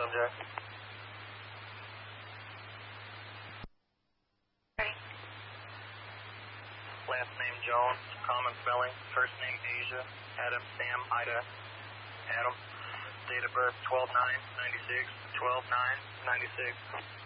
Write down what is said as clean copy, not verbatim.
subject. Ready. Last name Jones, common spelling. First name Asia, Adam, Sam, Ida, Adam. Date of birth 12/9/96, 12/9/96.